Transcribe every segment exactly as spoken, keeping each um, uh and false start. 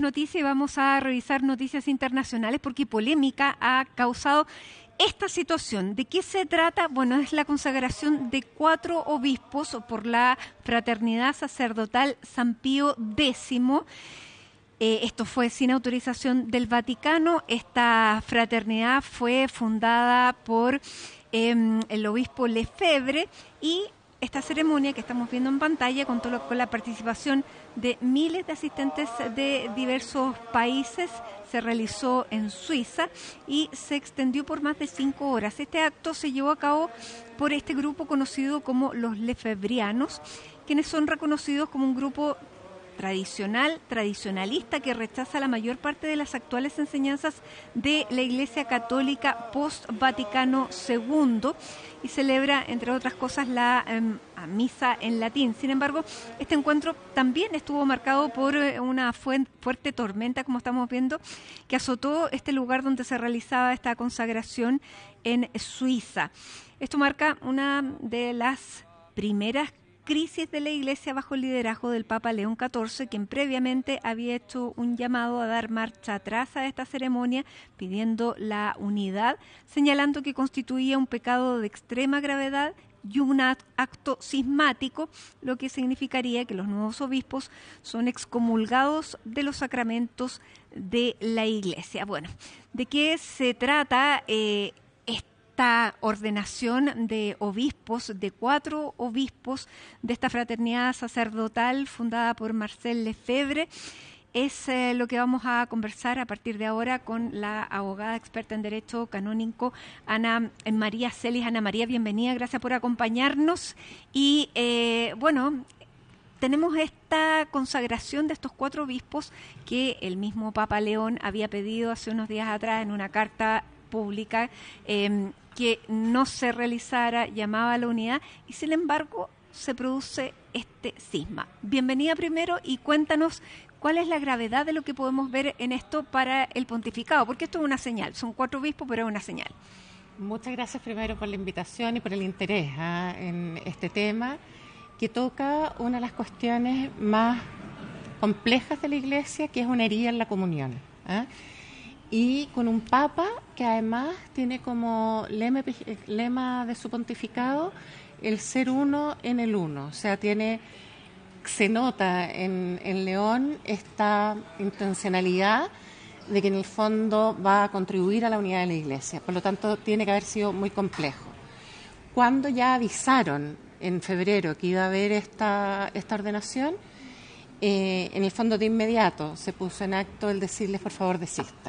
noticias y vamos a revisar noticias internacionales porque polémica ha causado esta situación. ¿De qué se trata? Bueno, es la consagración de cuatro obispos por la Fraternidad Sacerdotal San Pío X. Eh, esto fue sin autorización del Vaticano. Esta fraternidad fue fundada por eh, el obispo Lefebvre y esta ceremonia que estamos viendo en pantalla contó con la participación de miles de asistentes de diversos países. Se realizó en Suiza y se extendió por más de cinco horas. Este acto se llevó a cabo por este grupo conocido como los Lefebvrianos, quienes son reconocidos como un grupo tradicional, tradicionalista, que rechaza la mayor parte de las actuales enseñanzas de la Iglesia Católica post-Vaticano segundo y celebra, entre otras cosas, la eh, misa en latín. Sin embargo, este encuentro también estuvo marcado por eh, una fu- fuerte tormenta, como estamos viendo, que azotó este lugar donde se realizaba esta consagración en Suiza. Esto marca una de las primeras crisis de la Iglesia bajo el liderazgo del Papa León catorce, quien previamente había hecho un llamado a dar marcha atrás a esta ceremonia, pidiendo la unidad, señalando que constituía un pecado de extrema gravedad y un acto cismático, lo que significaría que los nuevos obispos son excomulgados de los sacramentos de la Iglesia. Bueno, ¿de qué se trata eh, esta ordenación de obispos, de cuatro obispos de esta fraternidad sacerdotal fundada por Marcel Lefebvre? Es eh, lo que vamos a conversar a partir de ahora con la abogada experta en Derecho Canónico, Ana María Celis. Ana María, bienvenida, gracias por acompañarnos. Y eh, bueno, tenemos esta consagración de estos cuatro obispos que el mismo Papa León había pedido hace unos días atrás en una carta pública eh, que no se realizara, llamaba a la unidad, y sin embargo se produce este cisma. Bienvenida primero y cuéntanos cuál es la gravedad de lo que podemos ver en esto para el pontificado, porque esto es una señal, son cuatro obispos, pero es una señal. Muchas gracias primero por la invitación y por el interés ¿eh? en este tema, que toca una de las cuestiones más complejas de la Iglesia, que es una herida en la comunión. ¿eh? Y con un papa que además tiene como lema, lema de su pontificado el ser uno en el uno. O sea, tiene, se nota en, en León esta intencionalidad de que en el fondo va a contribuir a la unidad de la Iglesia. Por lo tanto, tiene que haber sido muy complejo. Cuando ya avisaron en febrero que iba a haber esta, esta ordenación, eh, en el fondo de inmediato se puso en acto el decirles, por favor, desistan.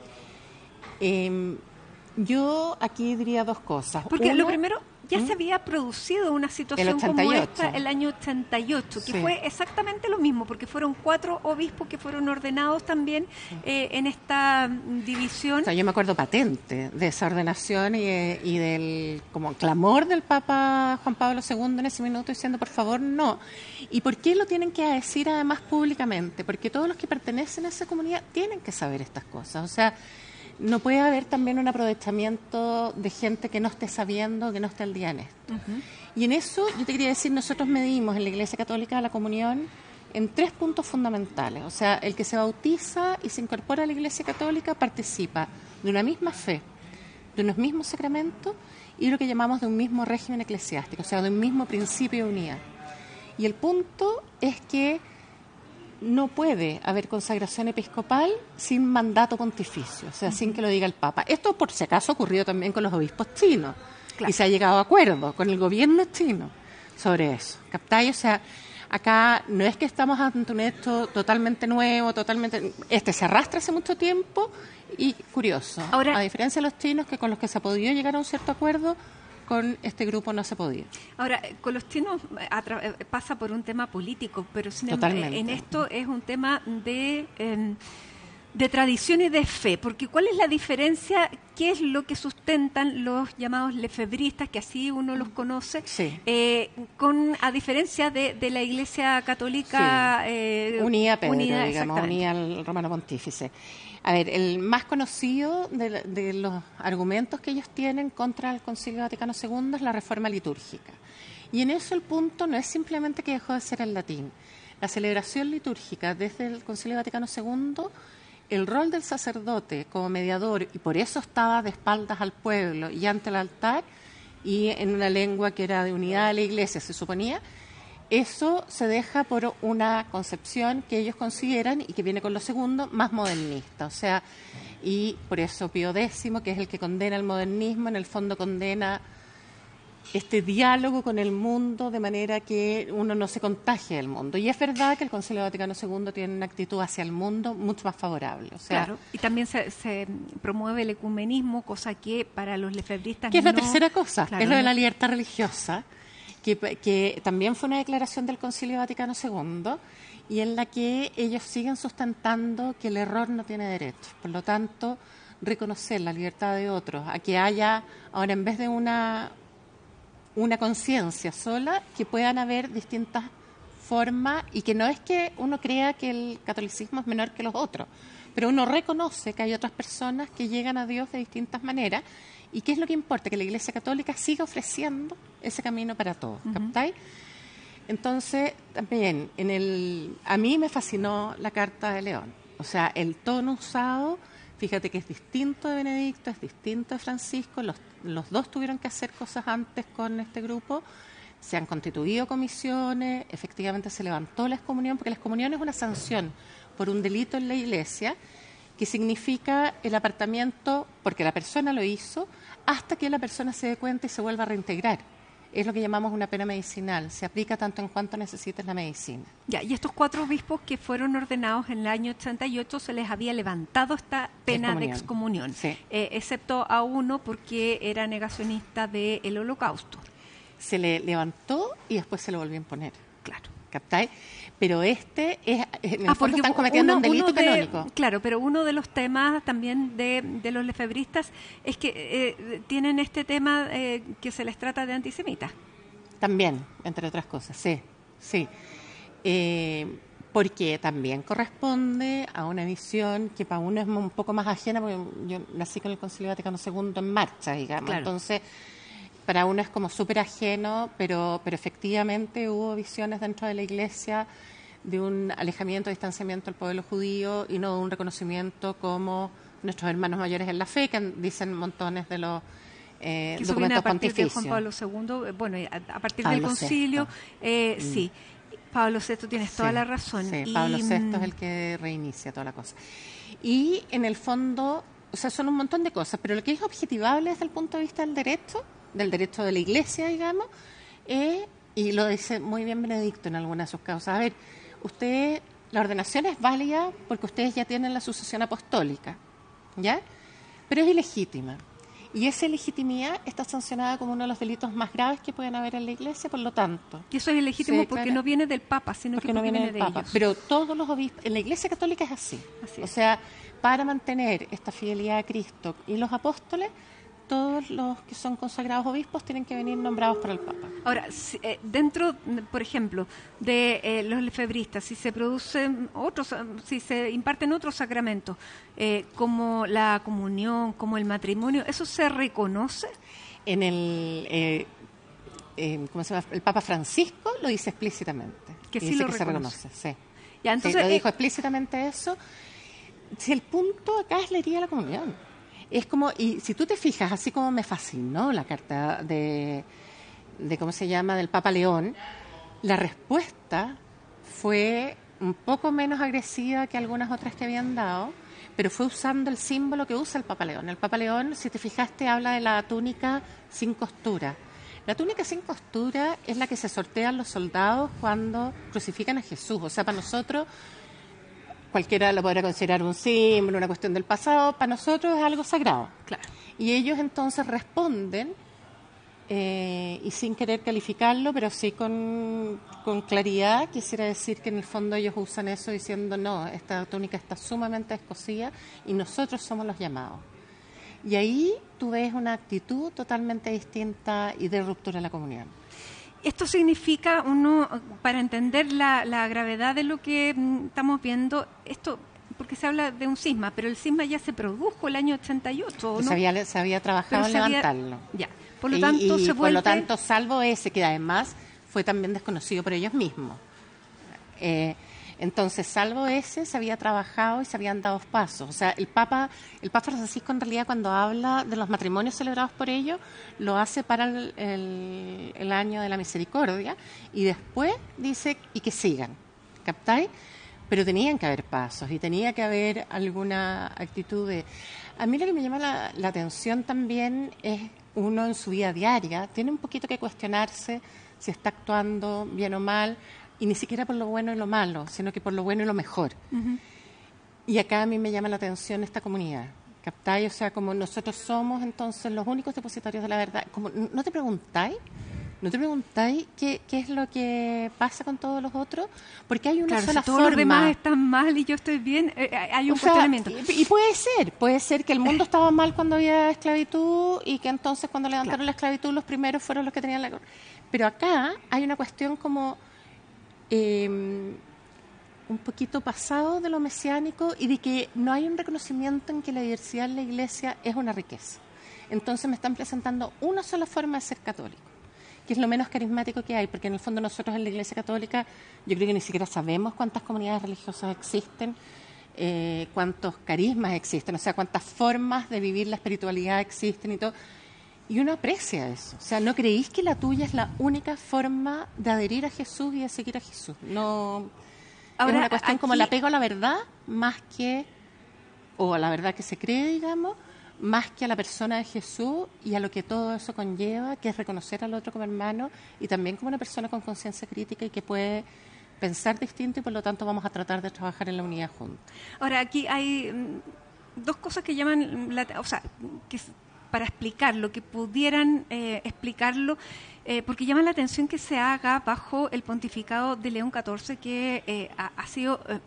Eh, yo aquí diría dos cosas. Porque Uno, lo primero, ya ¿Mm? se había producido una situación el ochenta y ocho. como esta el año ochenta y ocho, que sí. fue exactamente lo mismo, porque fueron cuatro obispos que fueron ordenados también eh, en esta división. O sea, yo me acuerdo patente de esa ordenación y, y del como clamor del Papa Juan Pablo segundo en ese minuto diciendo, por favor, no. ¿Y por qué lo tienen que decir además públicamente? Porque todos los que pertenecen a esa comunidad tienen que saber estas cosas. O sea, no puede haber también un aprovechamiento de gente que no esté sabiendo, que no esté al día en esto. Uh-huh. Y en eso, yo te quería decir, nosotros medimos en la Iglesia Católica la comunión en tres puntos fundamentales. O sea, el que se bautiza y se incorpora a la Iglesia Católica participa de una misma fe, de unos mismos sacramentos y lo que llamamos de un mismo régimen eclesiástico, o sea, de un mismo principio de unidad. Y el punto es que no puede haber consagración episcopal sin mandato pontificio, o sea, uh-huh. sin que lo diga el Papa. Esto, por si acaso, ha ocurrido también con los obispos chinos, claro. y se ha llegado a acuerdo con el gobierno chino sobre eso. ¿Captáis? O sea, acá no es que estamos ante un hecho totalmente nuevo, totalmente... Este se arrastra hace mucho tiempo y curioso. Ahora, a diferencia de los chinos, que con los que se ha podido llegar a un cierto acuerdo, con este grupo no se podía. Ahora, con los chinos atra- pasa por un tema político, pero sin embargo, en esto es un tema de, eh, de tradición y de fe, porque ¿cuál es la diferencia? ¿Qué es lo que sustentan los llamados lefebristas, que así uno los conoce, sí. eh, con a diferencia de, de la Iglesia Católica sí. eh, unida a Pedro, unida, digamos, unida al Romano Pontífice? A ver, el más conocido de, de los argumentos que ellos tienen contra el Concilio Vaticano segundo es la reforma litúrgica. Y en eso el punto no es simplemente que dejó de ser el latín. la celebración litúrgica desde el Concilio Vaticano segundo, el rol del sacerdote como mediador, y por eso estaba de espaldas al pueblo y ante el altar, y en una lengua que era de unidad de la Iglesia, se suponía, eso se deja por una concepción que ellos consideran, y que viene con lo segundo, más modernista. O sea, y por eso Pío Décimo, que es el que condena el modernismo, en el fondo condena este diálogo con el mundo de manera que uno no se contagie del mundo. Y es verdad que el Concilio Vaticano segundo tiene una actitud hacia el mundo mucho más favorable. O sea, claro, y también se, se promueve el ecumenismo, cosa que para los lefebristas que es no, la tercera cosa, claro, es lo de no. la libertad religiosa, que, que también fue una declaración del Concilio Vaticano segundo, y en la que ellos siguen sustentando que el error no tiene derecho. Por lo tanto, reconocer la libertad de otros, a que haya, ahora en vez de una... una conciencia sola, que puedan haber distintas formas, y que no es que uno crea que el catolicismo es menor que los otros, pero uno reconoce que hay otras personas que llegan a Dios de distintas maneras, y qué es lo que importa, que la Iglesia Católica siga ofreciendo ese camino para todos, ¿captáis? Entonces, también, en el, a mí me fascinó la Carta de León, o sea, el tono usado. Fíjate que es distinto de Benedicto, es distinto de Francisco, los, los dos tuvieron que hacer cosas antes con este grupo, se han constituido comisiones, efectivamente se levantó la excomunión, porque la excomunión es una sanción por un delito en la Iglesia, que significa el apartamiento, porque la persona lo hizo, hasta que la persona se dé cuenta y se vuelva a reintegrar. Es lo que llamamos una pena medicinal, se aplica tanto en cuanto necesites la medicina. Ya, y estos cuatro obispos que fueron ordenados en el año ochenta y ocho se les había levantado esta pena excomunión. de excomunión, sí. eh, excepto a uno porque era negacionista del Holocausto. Se le levantó y después se lo volvió a imponer. Claro. ¿Captáis? Pero este es, en el ah, fondo están cometiendo uno, un delito uno de, canónico. Claro, pero uno de los temas también de, de los lefebristas es que eh, tienen este tema eh, que se les trata de antisemitas. También, entre otras cosas, sí, sí. Eh, porque también corresponde a una visión que para uno es un poco más ajena, porque yo nací con el Concilio Vaticano segundo en marcha, digamos, claro. Entonces para uno es como súper ajeno, pero, pero efectivamente hubo visiones dentro de la Iglesia de un alejamiento, distanciamiento del pueblo judío, y no de un reconocimiento como nuestros hermanos mayores en la fe, que dicen montones de los eh, que documentos a partir pontificios. de Juan Pablo segundo, bueno, a, a partir Pablo del concilio, eh, mm. sí, Pablo sexto, tienes sí, toda la razón. Sí, y, Pablo sexto es el que reinicia toda la cosa. Y en el fondo, o sea, son un montón de cosas, pero lo que es objetivable desde el punto de vista del derecho, del derecho de la Iglesia, digamos, eh, y lo dice muy bien Benedicto en algunas de sus causas. A ver, usted, la ordenación es válida porque ustedes ya tienen la sucesión apostólica, ¿ya? Pero es ilegítima. Y esa ilegitimidad está sancionada como uno de los delitos más graves que pueden haber en la Iglesia, por lo tanto. Y eso es ilegítimo porque declara, no viene del Papa, sino porque que no porque viene viene del de Papa. ellos. Pero todos los obispos, en la Iglesia Católica es así. así o es. sea, para mantener esta fidelidad a Cristo y los apóstoles, todos los que son consagrados obispos tienen que venir nombrados por el Papa. Ahora, si, eh, dentro, por ejemplo, de eh, los lefebristas, si se producen otros, si se imparten otros sacramentos, eh, como la comunión, como el matrimonio, ¿eso se reconoce? En el, eh, eh, ¿cómo se llama? El Papa Francisco lo dice explícitamente. Que sí dice lo que reconoce. se reconoce, sí. Ya, entonces, sí, lo dijo eh, explícitamente eso. Si el punto acá es la herida de la comunión. Es como, y si tú te fijas, así como me fascinó la carta de, de ¿cómo se llama?, del Papa León, la respuesta fue un poco menos agresiva que algunas otras que habían dado, pero fue usando el símbolo que usa el Papa León. El Papa León, si te fijaste, habla de la túnica sin costura. La túnica sin costura es la que se sortean los soldados cuando crucifican a Jesús. O sea, para nosotros, cualquiera lo podrá considerar un símbolo, una cuestión del pasado, para nosotros es algo sagrado. Claro. Y ellos entonces responden, eh, y sin querer calificarlo, pero sí con, con claridad, quisiera decir que en el fondo ellos usan eso diciendo, no, esta túnica está sumamente descosida y nosotros somos los llamados. Y ahí tú ves una actitud totalmente distinta y de ruptura en la comunión. Esto significa, uno, para entender la, la gravedad de lo que mm, estamos viendo, esto, porque se habla de un cisma, pero el cisma ya se produjo el año ochenta y ocho, ¿no? Se había, se había trabajado pero en se había, levantarlo. Ya, por lo y, tanto y se por vuelve... lo tanto, salvo ese, que además fue también desconocido por ellos mismos. Eh, entonces, salvo ese, se había trabajado y se habían dado pasos. O sea, el Papa, el Papa Francisco en realidad cuando habla de los matrimonios celebrados por ellos, lo hace para el, el, el año de la misericordia y después dice, y que sigan, ¿captáis? Pero tenían que haber pasos y tenía que haber alguna actitud de... A mí lo que me llama la, la atención también es uno en su vida diaria, tiene un poquito que cuestionarse si está actuando bien o mal, y ni siquiera por lo bueno y lo malo, sino que por lo bueno y lo mejor. Uh-huh. Y acá a mí me llama la atención esta comunidad, ¿captáis? O sea, como nosotros somos entonces los únicos depositarios de la verdad. Como, ¿no te preguntáis? ¿No te preguntáis qué, qué es lo que pasa con todos los otros? Porque hay una claro, sola si todos forma. los demás están mal y yo estoy bien, eh, hay un o sea, cuestionamiento. Y, y puede ser, puede ser que el mundo estaba mal cuando había esclavitud y que entonces cuando levantaron claro. la esclavitud los primeros fueron los que tenían la... Pero acá hay una cuestión como... Eh, un poquito pasado de lo mesiánico y de que no hay un reconocimiento en que la diversidad en la Iglesia es una riqueza. Entonces me están presentando una sola forma de ser católico, que es lo menos carismático que hay, porque en el fondo nosotros en la Iglesia Católica yo creo que ni siquiera sabemos cuántas comunidades religiosas existen, eh, cuántos carismas existen, o sea, cuántas formas de vivir la espiritualidad existen y todo. Y uno aprecia eso. O sea, ¿no creéis que la tuya es la única forma de adherir a Jesús y de seguir a Jesús? No. Ahora, es una cuestión aquí... como el apego a la verdad, más que, o a la verdad que se cree, digamos, más que a la persona de Jesús y a lo que todo eso conlleva, que es reconocer al otro como hermano y también como una persona con conciencia crítica y que puede pensar distinto y por lo tanto vamos a tratar de trabajar en la unidad juntos. Ahora, aquí hay dos cosas que llaman, la, o sea, que para explicarlo, que pudieran eh, explicarlo, eh, porque llama la atención que se haga bajo el pontificado de León catorce, que eh, ha, ha sido eh,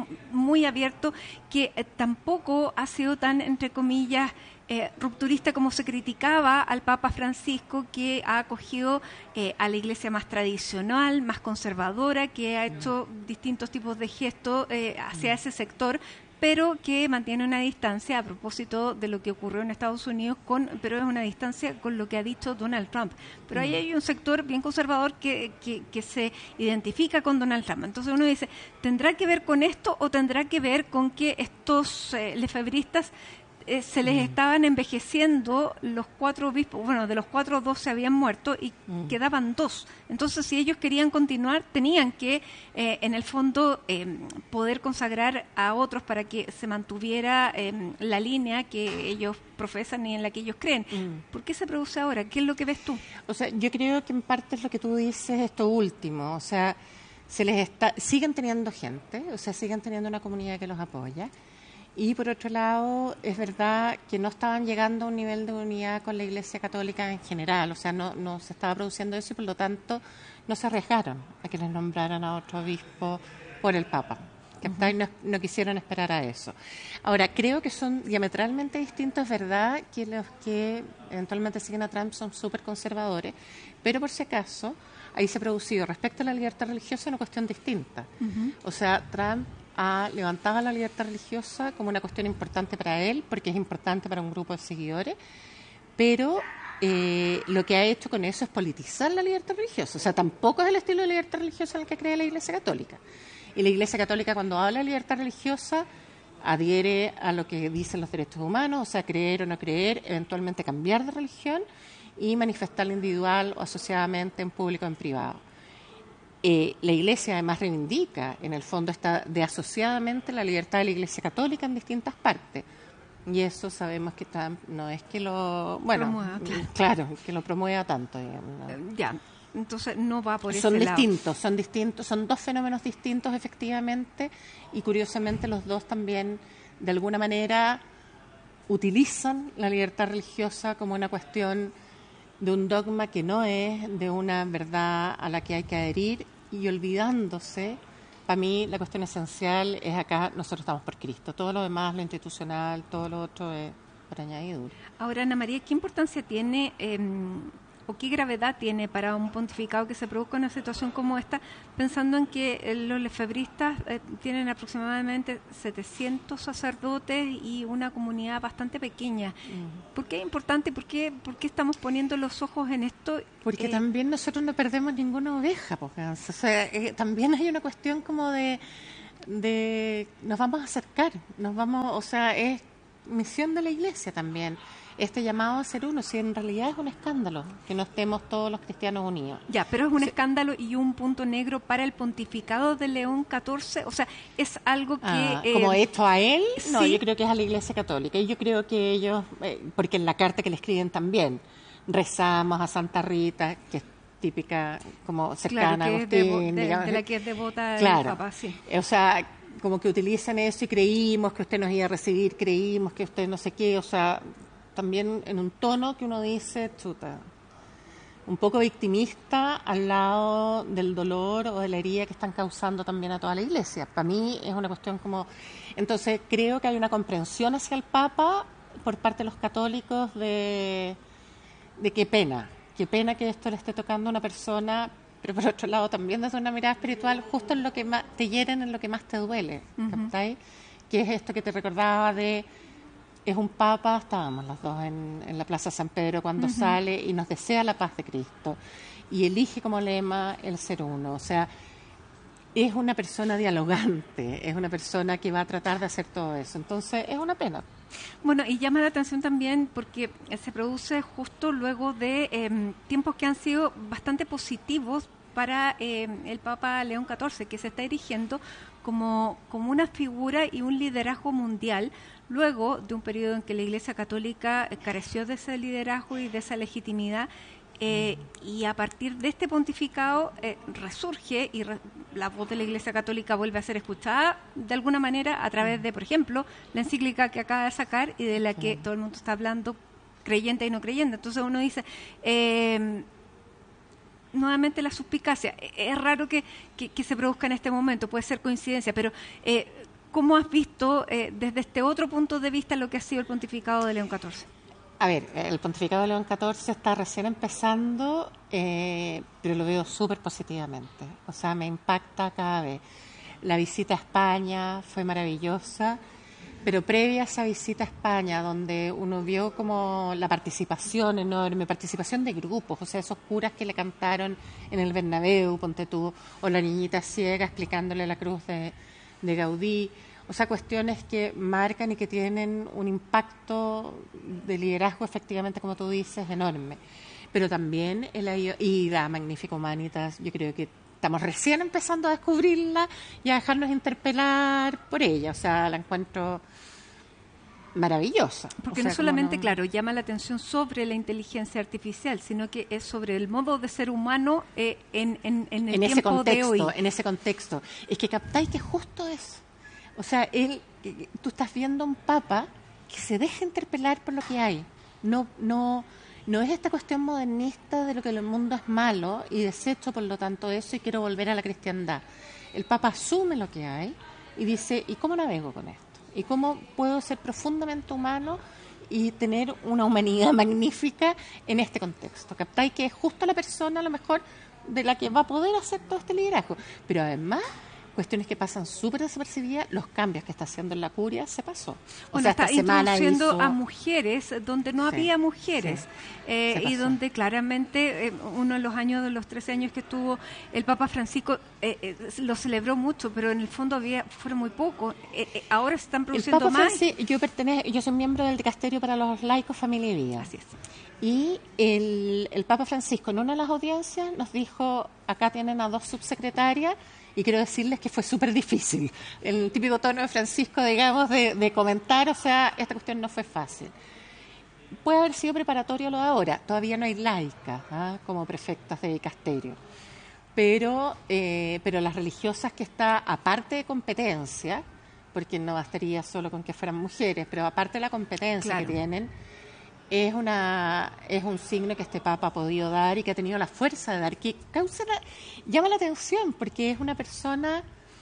muy abierto, que eh, tampoco ha sido tan, entre comillas, eh, rupturista como se criticaba al Papa Francisco, que ha acogido eh, a la iglesia más tradicional, más conservadora, que ha hecho mm. distintos tipos de gestos eh, hacia mm. ese sector, pero que mantiene una distancia a propósito de lo que ocurrió en Estados Unidos, con, pero es una distancia con lo que ha dicho Donald Trump. Pero ahí hay un sector bien conservador que, que, que se identifica con Donald Trump. Entonces uno dice, ¿tendrá que ver con esto o tendrá que ver con que estos eh, lefebristas eh, se les mm. estaban envejeciendo los cuatro obispos? Bueno, de los cuatro, dos se habían muerto y mm. quedaban dos. Entonces, si ellos querían continuar, tenían que, eh, en el fondo, eh, poder consagrar a otros para que se mantuviera eh, la línea que ellos profesan y en la que ellos creen. Mm. ¿Por qué se produce ahora? ¿Qué es lo que ves tú? O sea, yo creo que en parte es lo que tú dices, esto último. O sea, se les está, siguen teniendo gente, o sea, siguen teniendo una comunidad que los apoya. Y por otro lado, es verdad que no estaban llegando a un nivel de unidad con la Iglesia Católica en general, o sea, no, no se estaba produciendo eso y por lo tanto no se arriesgaron a que les nombraran a otro obispo por el Papa. Uh-huh. No, no quisieron esperar a eso. Ahora, creo que son diametralmente distintos, es verdad que los que eventualmente siguen a Trump son súper conservadores, pero por si acaso, ahí se ha producido respecto a la libertad religiosa una cuestión distinta. Uh-huh. O sea, Trump ha levantado la libertad religiosa como una cuestión importante para él, porque es importante para un grupo de seguidores, pero eh, lo que ha hecho con eso es politizar la libertad religiosa. O sea, tampoco es el estilo de libertad religiosa en el que cree la Iglesia Católica. Y la Iglesia Católica, cuando habla de libertad religiosa, adhiere a lo que dicen los derechos humanos, o sea, creer o no creer, eventualmente cambiar de religión y manifestarla individual o asociadamente en público o en privado. Eh, la Iglesia además reivindica, en el fondo, está de asociadamente la libertad de la Iglesia Católica en distintas partes. Y eso sabemos que Trump no es que lo... Bueno, promueva, claro. claro, que lo promueva tanto. Digamos, ¿no? Ya, entonces no va por ese son lado. distintos, son distintos, son dos fenómenos distintos, efectivamente, y curiosamente los dos también, de alguna manera, utilizan la libertad religiosa como una cuestión de un dogma que no es, de una verdad a la que hay que adherir, y olvidándose, para mí la cuestión esencial es acá, nosotros estamos por Cristo, todo lo demás, lo institucional, todo lo otro es por añadidura. Ahora, Ana María, ¿qué importancia tiene eh, o qué gravedad tiene para un pontificado que se produzca una situación como esta, pensando en que eh, los lefebristas eh, tienen aproximadamente setecientos sacerdotes y una comunidad bastante pequeña. Mm. ¿Por qué es importante? ¿Por qué, por qué estamos poniendo los ojos en esto? Porque eh, también nosotros no perdemos ninguna oveja, porque, o sea, eh, también hay una cuestión como de, de nos vamos a acercar, nos vamos, o sea, es misión de la Iglesia también. Este llamado a ser uno, si en realidad es un escándalo que no estemos todos los cristianos unidos. Ya, pero es un sí. escándalo y un punto negro para el pontificado de León catorce, o sea, es algo que... Ah, eh, ¿como esto a él? No, sí. yo creo que es a la Iglesia Católica, y yo creo que ellos, eh, porque en la carta que le escriben también, rezamos a Santa Rita, que es típica, como cercana claro, a Agustín. De, digamos, de la que es devota claro, del Papa, sí. O sea, como que utilizan eso y creímos que usted nos iba a recibir, creímos que usted no sé qué, o sea... también en un tono que uno dice, chuta, un poco victimista al lado del dolor o de la herida que están causando también a toda la Iglesia. Para mí es una cuestión como... Entonces creo que hay una comprensión hacia el Papa por parte de los católicos de, de qué pena, qué pena que esto le esté tocando a una persona, pero por otro lado también desde una mirada espiritual, justo en lo que más te hieren, en lo que más te duele, ¿captáis? Uh-huh. Que es esto que te recordaba de... Es un papa, estábamos los dos en, en la Plaza San Pedro cuando uh-huh. sale y nos desea la paz de Cristo y elige como lema el ser uno. O sea, es una persona dialogante, es una persona que va a tratar de hacer todo eso. Entonces, es una pena. Bueno, y llama la atención también porque se produce justo luego de eh, tiempos que han sido bastante positivos para eh, el Papa León catorce, que se está erigiendo como, como una figura y un liderazgo mundial, luego de un periodo en que la Iglesia Católica careció de ese liderazgo y de esa legitimidad, eh, y a partir de este pontificado eh, resurge y re, la voz de la Iglesia Católica vuelve a ser escuchada de alguna manera a través de, por ejemplo, la encíclica que acaba de sacar y de la que todo el mundo está hablando, creyente y no creyente. Entonces uno dice... Eh, nuevamente la suspicacia. Es raro que, que, que se produzca en este momento, puede ser coincidencia, pero eh, ¿cómo has visto eh, desde este otro punto de vista lo que ha sido el pontificado de León catorce? A ver, el pontificado de León catorce está recién empezando, eh, pero lo veo súper positivamente. O sea, me impacta cada vez. La visita a España fue maravillosa, pero previa a esa visita a España, donde uno vio como la participación enorme, participación de grupos, o sea, esos curas que le cantaron en el Bernabéu, ponte tú, o la niñita ciega explicándole la cruz de, de Gaudí, o sea, cuestiones que marcan y que tienen un impacto de liderazgo, efectivamente, como tú dices, enorme. Pero también, el, y la Magnifica Humanitas, yo creo que estamos recién empezando a descubrirla y a dejarnos interpelar por ella, o sea, la encuentro maravillosa. Porque o sea, no solamente, no... claro, llama la atención sobre la inteligencia artificial, sino que es sobre el modo de ser humano eh, en, en, en el en tiempo ese contexto, de hoy. En ese contexto. Es que captáis que justo es, o sea, él, tú estás viendo un papa que se deja interpelar por lo que hay. No, no, no es esta cuestión modernista de lo que el mundo es malo y desecho por lo tanto eso y quiero volver a la cristiandad. El papa asume lo que hay y dice, ¿y cómo navego con esto? ¿Y cómo puedo ser profundamente humano y tener una humanidad magnífica en este contexto? ¿Captáis que es justo la persona a lo mejor de la que va a poder hacer todo este liderazgo? Pero además, cuestiones que pasan súper desapercibidas, los cambios que está haciendo en la curia se pasó. O bueno, sea, está esta semana introduciendo hizo... a mujeres donde no sí, había mujeres sí, eh, y donde claramente eh, uno de los años de los trece años que estuvo el Papa Francisco eh, eh, lo celebró mucho, pero en el fondo había fueron muy pocos. Eh, eh, ahora se están produciendo el Papa más. Francisco, yo pertenezco, yo soy miembro del dicasterio para los laicos, familia y vida. Así es. Y el, el Papa Francisco en una de las audiencias nos dijo, acá tienen a dos subsecretarias. Y quiero decirles que fue súper difícil. El típico tono de Francisco, digamos, de, de comentar, o sea, esta cuestión no fue fácil. Puede haber sido preparatorio lo de ahora. Todavía no hay laicas ¿eh? como prefectas de dicasterio. Pero, eh, pero las religiosas que está, aparte de competencia, porque no bastaría solo con que fueran mujeres, pero aparte de la competencia claro. que tienen, es una es un signo que este Papa ha podido dar y que ha tenido la fuerza de dar, que causa la, llama la atención porque es una persona,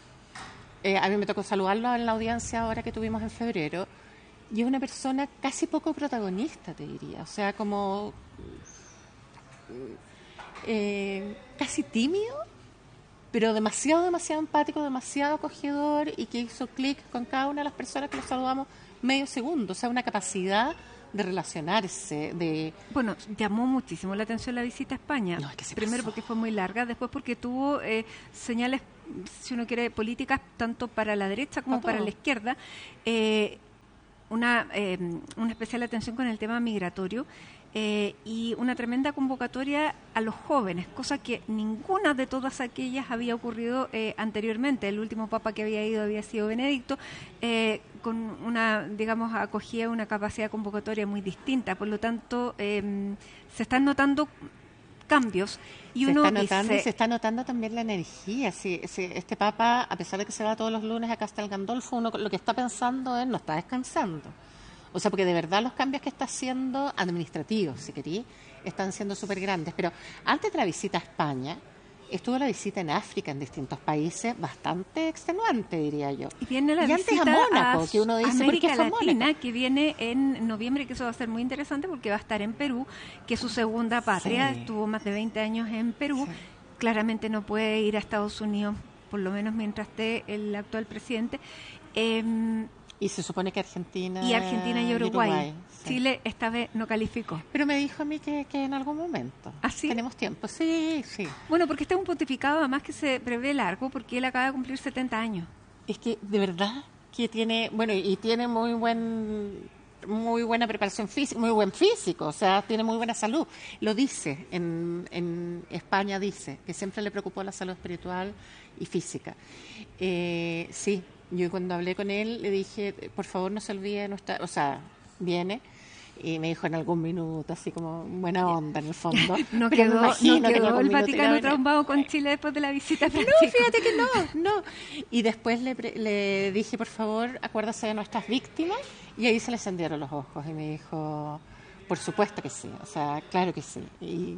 eh, a mí me tocó saludarlo en la audiencia ahora que tuvimos en febrero, y es una persona casi poco protagonista, te diría, o sea, como eh, casi tímido, pero demasiado, demasiado empático, demasiado acogedor y que hizo clic con cada una de las personas que lo saludamos medio segundo. O sea, una capacidad de relacionarse, de... Bueno, llamó muchísimo la atención la visita a España. No, es que se Primero pasó. porque fue muy larga, después porque tuvo eh, señales, si uno quiere, políticas tanto para la derecha como Para para todo. la izquierda. Eh, una, eh, una especial atención con el tema migratorio eh, y una tremenda convocatoria a los jóvenes, cosa que ninguna de todas aquellas había ocurrido eh, anteriormente. El último papa que había ido había sido Benedicto, eh, con una, digamos, acogida, una capacidad convocatoria muy distinta. Por lo tanto, eh, se están notando cambios y se uno está notando dice, y se está notando también la energía. Sí, sí, este papa, a pesar de que se va todos los lunes a Castel Gandolfo, uno lo que está pensando es no está descansando. O sea, porque de verdad los cambios que está haciendo, administrativos, si querí, están siendo súper grandes. Pero antes de la visita a España, estuvo la visita en África, en distintos países, bastante extenuante, diría yo. y viene la y antes visita a Mónaco, que uno dice, ¿por América qué fue a Latina, Mónaco? que viene en noviembre, que eso va a ser muy interesante porque va a estar en Perú, que es su segunda patria, Sí. estuvo más de veinte años en Perú, Sí. claramente no puede ir a Estados Unidos, por lo menos mientras esté el actual presidente. Eh, Y se supone que Argentina y Argentina y Uruguay. sí. Chile esta vez no calificó. Pero me dijo a mí que, que en algún momento. ¿Ah, sí? Tenemos tiempo. Sí, sí. Bueno, porque este es un pontificado además que se prevé largo porque él acaba de cumplir setenta años. Es que de verdad que tiene, bueno, y tiene muy buen muy buena preparación física, muy buen físico, o sea, tiene muy buena salud. Lo dice, en, en España dice, que siempre le preocupó la salud espiritual y física. Eh, sí, yo cuando hablé con él le dije, por favor no se olvide de nuestra, o sea, viene, y me dijo en algún minuto, así como buena onda en el fondo. No Pero me quedó, imagino no que en quedó algún el minuto Vaticano irá a venir. traumado con Chile después de la visita. No, fíjate que no, no. Y después le, pre- le dije, por favor, acuérdase de nuestras víctimas. Y ahí se le encendieron los ojos y me dijo, por supuesto que sí, o sea, claro que sí. Y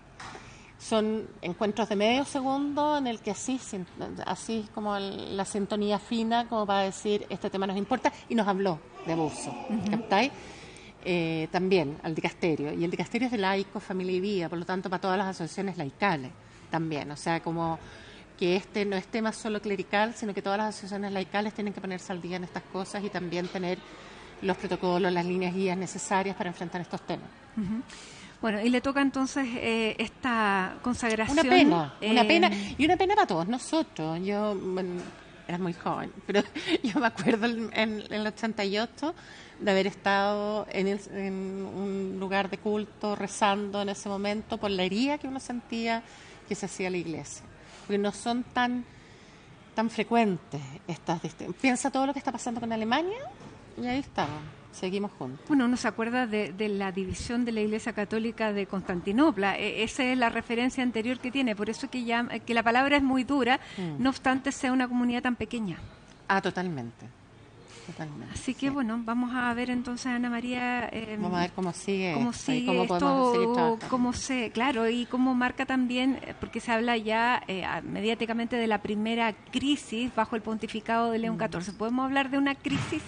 son encuentros de medio segundo en el que así, sin- así como el- la sintonía fina, como para decir, este tema nos importa, y nos habló de abuso, ¿captáis? Eh, también al dicasterio, y el dicasterio es de laico, familia y vida, por lo tanto para todas las asociaciones laicales también, o sea, como que este no es tema solo clerical, sino que todas las asociaciones laicales tienen que ponerse al día en estas cosas y también tener los protocolos, las líneas guías necesarias para enfrentar estos temas. Ujú. Bueno, y le toca entonces eh, esta consagración. Una pena, una eh, pena, y una pena para todos nosotros. Yo, bueno, era muy joven, pero yo me acuerdo en, en, en el ochenta y ocho de haber estado en, el- en un lugar de culto rezando en ese momento por la herida que uno sentía que se hacía la iglesia. Porque no son tan, tan frecuentes estas dist- Piensa todo lo que está pasando con Alemania y ahí estamos, seguimos juntos. Bueno, uno se acuerda de, de la división de la Iglesia Católica de Constantinopla. E- esa es la referencia anterior que tiene. Por eso que, ya, que la palabra es muy dura, Mm. no obstante sea una comunidad tan pequeña. Ah, totalmente. Totalmente. Así que sí. bueno, vamos a ver entonces, Ana María, eh, Vamos a ver cómo sigue cómo esto y sigue cómo podemos seguir esto, trabajando. cómo se, claro, y cómo marca también, eh, porque se habla ya eh, a- mediáticamente de la primera crisis bajo el pontificado de León catorce. ¿Podemos hablar de una crisis?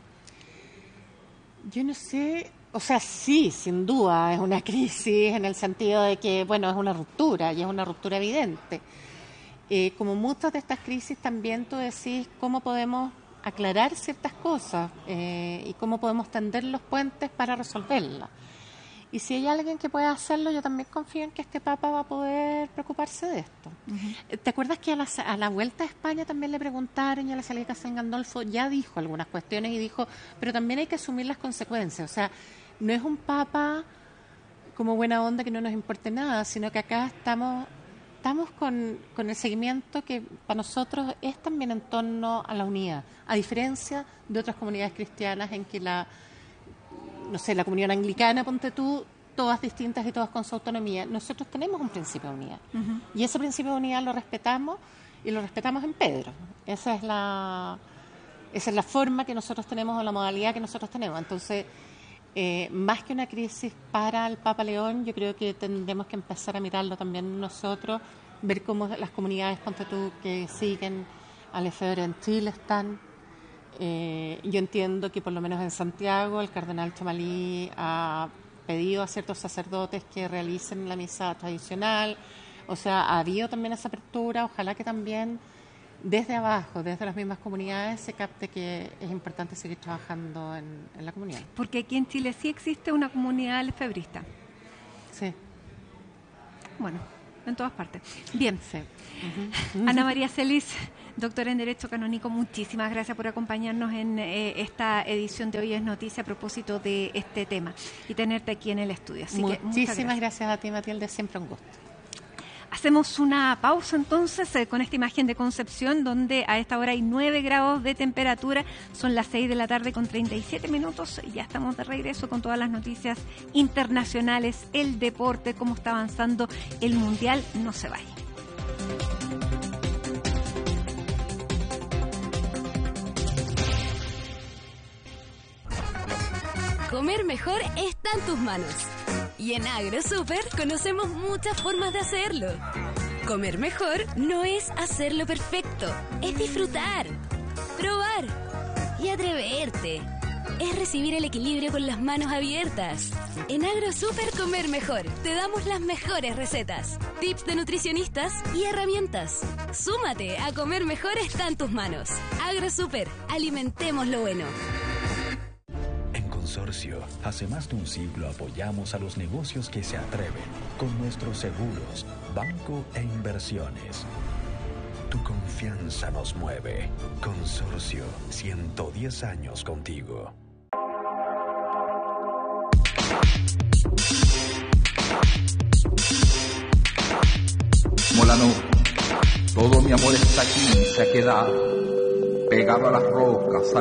Yo no sé, o sea, sí, sin duda es una crisis en el sentido de que, bueno, es una ruptura y es una ruptura evidente. Eh, como muchas de estas crisis también tú decís cómo podemos aclarar ciertas cosas eh, y cómo podemos tender los puentes para resolverlas. Y si hay alguien que pueda hacerlo, yo también confío en que este Papa va a poder preocuparse de esto. Eh, ¿Te acuerdas que a la, a la vuelta a España también le preguntaron y a la salida de Castel Gandolfo ya dijo algunas cuestiones y dijo, pero también hay que asumir las consecuencias? O sea, no es un Papa como buena onda que no nos importe nada, sino que acá estamos estamos con, con el seguimiento que para nosotros es también en torno a la unidad, a diferencia de otras comunidades cristianas en que la no sé, la comunión anglicana, ponte tú, todas distintas y todas con su autonomía. Nosotros tenemos un principio de unidad. Uh-huh. Y ese principio de unidad lo respetamos y lo respetamos en Pedro. Esa es la, esa es la forma que nosotros tenemos o la modalidad que nosotros tenemos. Entonces, eh, más que una crisis para el Papa León, yo creo que tendremos que empezar a mirarlo también nosotros, ver cómo las comunidades, ponte tú, que siguen al Efebvre en Chile están. Eh, yo entiendo que por lo menos en Santiago el cardenal Chamalí ha pedido a ciertos sacerdotes que realicen la misa tradicional. O sea, ha habido también esa apertura. Ojalá que también desde abajo, desde las mismas comunidades, se capte que es importante seguir trabajando en, en la comunidad. Porque aquí en Chile sí existe una comunidad lefebrista. Sí. Bueno, en todas partes. Bien. Sí. Uh-huh. Ana María Celis, doctora en Derecho Canónico, muchísimas gracias por acompañarnos en eh, esta edición de Hoy es Noticia a propósito de este tema y tenerte aquí en el estudio. Así muchísimas que muchas gracias. gracias a ti, Matilde, siempre un gusto. Hacemos una pausa entonces eh, con esta imagen de Concepción, donde a esta hora hay nueve grados de temperatura, son las seis de la tarde con treinta y siete minutos, y ya estamos de regreso con todas las noticias internacionales, el deporte, cómo está avanzando el Mundial. No se vaya. Comer mejor está en tus manos. Y en AgroSuper conocemos muchas formas de hacerlo. Comer mejor no es hacerlo perfecto, es disfrutar, probar y atreverte. Es recibir el equilibrio con las manos abiertas. En AgroSuper Comer Mejor te damos las mejores recetas, tips de nutricionistas y herramientas. Súmate a Comer Mejor está en tus manos. AgroSuper, alimentemos lo bueno. Consorcio, hace más de un siglo apoyamos a los negocios que se atreven con nuestros seguros, banco e inversiones. Tu confianza nos mueve. Consorcio, ciento diez años contigo. Molano, todo mi amor está aquí, se ha quedado pegado a las rocas.